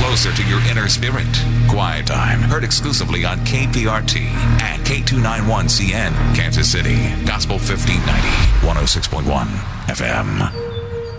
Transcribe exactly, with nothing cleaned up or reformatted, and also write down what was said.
closer to your inner spirit. Quiet Time, heard exclusively on K P R T and K two ninety-one C N, Kansas City. Gospel fifteen ninety, one oh six point one F M.